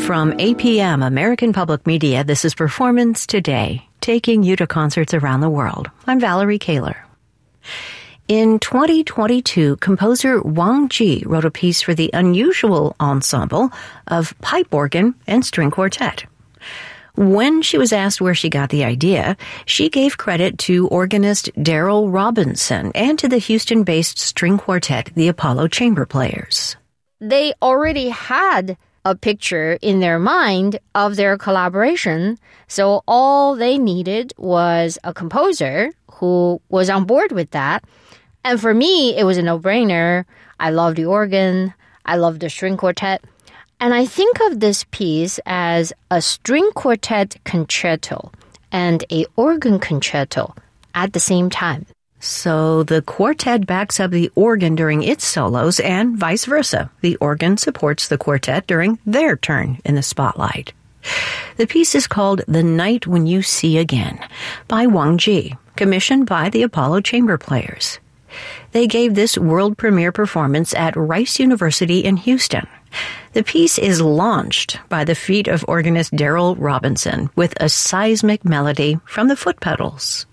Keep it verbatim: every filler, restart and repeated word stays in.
From A P M, American Public Media, this is Performance Today, taking you to concerts around the world. I'm Valerie Kaler. In twenty twenty-two, composer Wang Ji wrote a piece for the unusual ensemble of pipe organ and string quartet. When she was asked where she got the idea, she gave credit to organist Daryl Robinson and to the Houston-based string quartet, the Apollo Chamber Players. They already had a picture in their mind of their collaboration, so all they needed was a composer who was on board with that. And for me, it was a no-brainer. I love the organ. I love the string quartet. And I think of this piece as a string quartet concerto and a organ concerto at the same time. So the quartet backs up the organ during its solos and vice versa. The organ supports the quartet during their turn in the spotlight. The piece is called The Night When You See Again by Wang Ji, commissioned by the Apollo Chamber Players. They gave this world premiere performance at Rice University in Houston. The piece is launched by the feat of organist Daryl Robinson with a seismic melody from the foot pedals.